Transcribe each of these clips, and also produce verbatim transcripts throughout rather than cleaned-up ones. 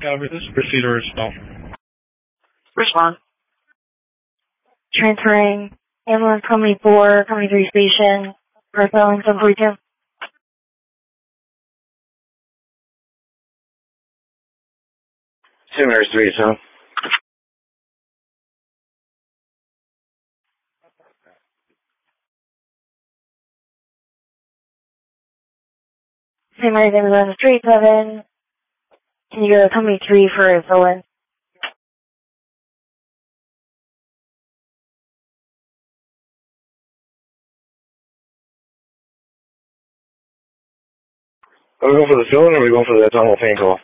However, this procedure is stop. Respond. Transferring ambulance company four, company three station, for filling seven forty-two. Two nurse three, so. Same right there on the street seven. Can you go to company three for a fill-in? Are we going for the fill-in or are we going for the tunnel pain call?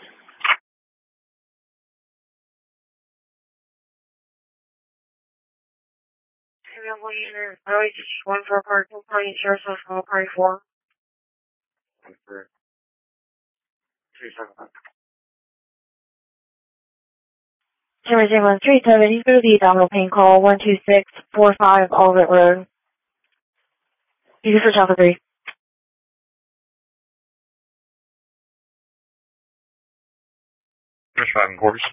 I just one for part two, party insurance, social party four. Same right there on the street seven. You go to the abdominal pain call, one two six four five Olivet Road. You can switch off the three. First five and quarters.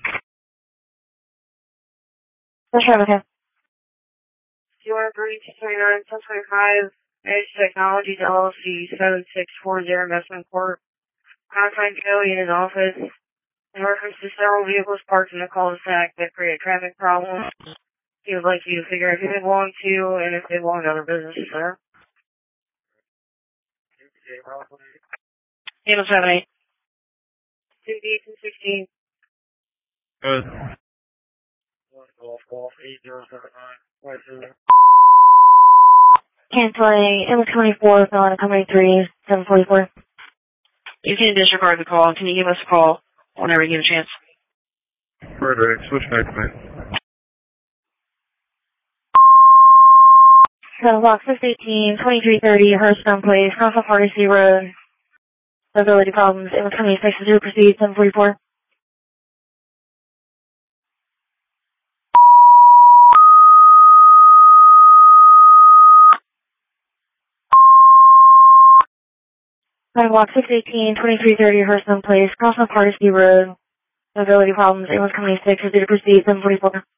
Let's try with him. two one three two twenty-nine ten twenty-five Edge Technologies L L C seven six four zero Investment Corp. Contact Joey in his office in reference to several vehicles parked in the cul-de-sac that create traffic problems. He would like you to figure out who they belong to and if they belong to other businesses there. Ambulance seven eight. two D two sixteen. Good. Canceling ambulance twenty-four, filling company three, seven forty-four. You can disregard the call. Can you give us a call whenever you get a chance? Frederick, switch back to me. So, block six eighteen, twenty-three thirty, Hearthstone Place, Council Pharmacy Road. Mobility problems, ambulance twenty-six, zero proceed, seven forty-four. Block six eighteen, twenty-three thirty, Hearthstone Place, Council Pharmacy Road. Mobility problems, ambulance twenty-six, zero proceed, seven forty-four.